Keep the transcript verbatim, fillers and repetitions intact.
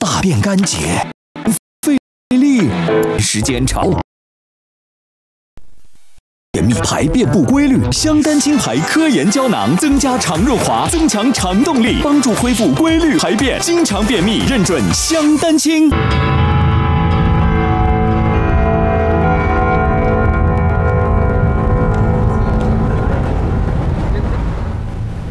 大便干结，费力，时间长。便秘排便不规律，香丹清排科研胶囊增加肠润滑，增强肠动力，帮助恢复规律排便。经常便秘，认准香丹清。